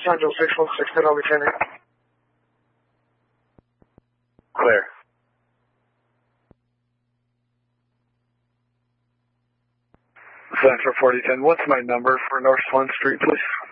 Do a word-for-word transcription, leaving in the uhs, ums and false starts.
Central six one six, Philadelphia ten eight. Clear. Central forty ten, what's my number for North Swan Street, please?